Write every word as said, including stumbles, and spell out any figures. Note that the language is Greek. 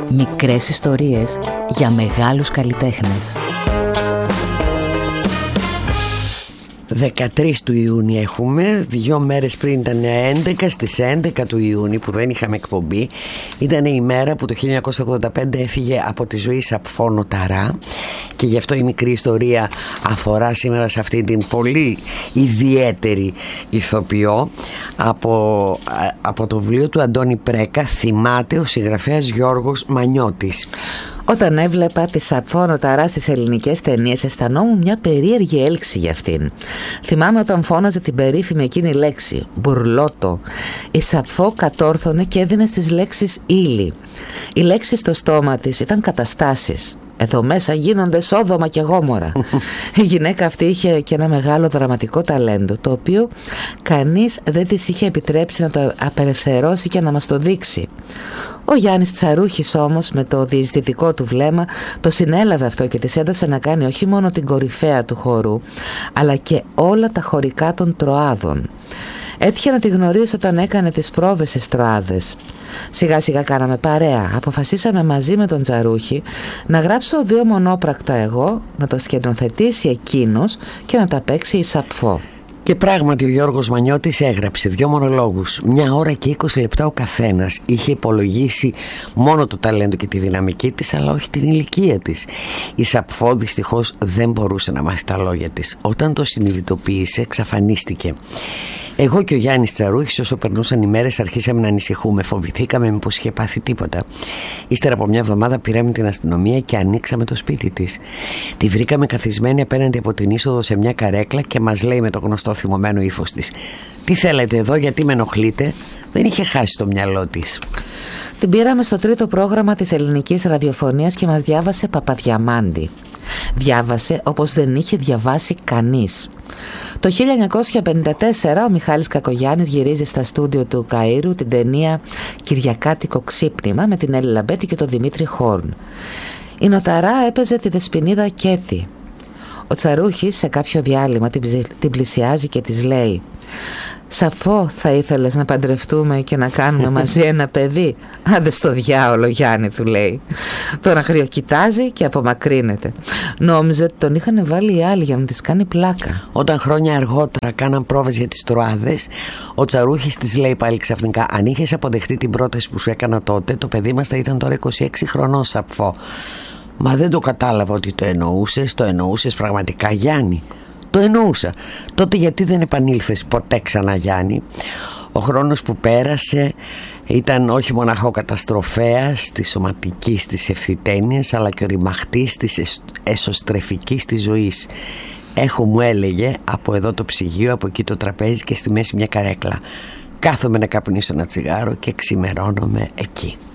Μικρές ιστορίες για μεγάλους καλλιτέχνες. δεκατρείς του Ιούνιου έχουμε, δύο μέρες πριν ήταν έντεκα, στις έντεκα του Ιούνιου που δεν είχαμε εκπομπή. Ήταν η μέρα που το χίλια εννιακόσια ογδόντα πέντε έφυγε από τη ζωή Σαπφό Νοταρά, και γι' αυτό η μικρή ιστορία αφορά σήμερα σε αυτή την πολύ ιδιαίτερη ηθοποιό. Από, από το βιβλίο του Αντώνη Πρέκα, θυμάται ο συγγραφέας Γιώργος Μανιώτης. Όταν έβλεπα τη Σαπφό Νοταρά στις ελληνικές ταινίες, αισθανόμουν μια περίεργη έλξη για αυτήν. Θυμάμαι όταν φώναζε την περίφημη εκείνη λέξη, μπουρλότο. Η Σαπφό κατόρθωνε και έδινε στις λέξεις ύλη. Οι λέξεις στο στόμα της ήταν καταστάσεις. Εδώ μέσα γίνονται Σόδομα και Γόμορα. Η γυναίκα αυτή είχε και ένα μεγάλο δραματικό ταλέντο, το οποίο κανείς δεν της είχε επιτρέψει να το απελευθερώσει και να μας το δείξει. Ο Γιάννης Τσαρούχης όμως, με το διεισδυτικό του βλέμμα, το συνέλαβε αυτό και της έδωσε να κάνει όχι μόνο την κορυφαία του χορού, αλλά και όλα τα χωρικά των Τροάδων. Έτυχε να τη γνωρίσω όταν έκανε τις πρόβες στις Τροάδες. Σιγά σιγά κάναμε παρέα. Αποφασίσαμε μαζί με τον Τσαρούχη να γράψω δύο μονόπρακτα εγώ, να το σκηνοθετήσει εκείνος και να τα παίξει η Σαπφό. Και πράγματι ο Γιώργος Μανιώτης έγραψε δύο μονολόγους, μια ώρα και είκοσι λεπτά ο καθένας. Είχε υπολογίσει μόνο το ταλέντο και τη δυναμική της, αλλά όχι την ηλικία της. Η Σαπφό δυστυχώς δεν μπορούσε να μάθει τα λόγια της. Όταν το συνειδητοποίησε, εξαφανίστηκε. Εγώ και ο Γιάννης Τσαρούχης, όσο περνούσαν οι μέρες, αρχίσαμε να ανησυχούμε. Φοβηθήκαμε μήπως είχε πάθει τίποτα. Ύστερα από μια εβδομάδα πήραμε την αστυνομία και ανοίξαμε το σπίτι της. Τη βρήκαμε καθισμένη απέναντι από την είσοδο σε μια καρέκλα και μας λέει με το γνωστό θυμωμένο ύφος της: «Τι θέλετε εδώ, γιατί με ενοχλείτε?» Δεν είχε χάσει το μυαλό της. Την πήραμε στο τρίτο πρόγραμμα της ελληνικής ραδιοφωνίας και μας διάβασε Παπαδιαμάντη. Διάβασε όπως δεν είχε διαβάσει κανείς. Το χίλια εννιακόσια πενήντα τέσσερα ο Μιχάλης Κακογιάννης γυρίζει στα στούντιο του Καΐρου την ταινία «Κυριακάτικο ξύπνημα» με την Έλλη Λαμπέτη και τον Δημήτρη Χόρν. Η Νοταρά έπαιζε τη Δεσποινίδα Κέτη. Ο Τσαρούχης σε κάποιο διάλειμμα την πλησιάζει και της λέει: «Σαφώ θα ήθελες να παντρευτούμε και να κάνουμε μαζί ένα παιδί?» «Άντε στο διάολο, Γιάννη», του λέει. Τον αγριοκοιτάζει και απομακρύνεται. Νόμιζε ότι τον είχαν βάλει οι άλλοι για να της κάνει πλάκα. Όταν χρόνια αργότερα κάναν πρόβες για τις Τροάδες, ο Τσαρούχης της λέει πάλι ξαφνικά: «Αν είχες αποδεχτεί την πρόταση που σου έκανα τότε, το παιδί μας θα ήταν τώρα είκοσι έξι χρονών, Σαπφό». «Μα δεν το κατάλαβα ότι το εννοούσες, το εννοούσες πραγματικά, Γιάννη?» «Το εννοούσα. Τότε γιατί δεν επανήλθες ποτέ ξανά, Γιάννη?» Ο χρόνος που πέρασε ήταν όχι μοναχό καταστροφέας της σωματικής της ευθυτένειας, αλλά και ο ρημαχτής της εσωστρεφικής της ζωής. «Έχω», μου έλεγε, «από εδώ το ψυγείο, από εκεί το τραπέζι και στη μέση μια καρέκλα. Κάθομαι να καπνίσω ένα τσιγάρο και ξημερώνομαι εκεί».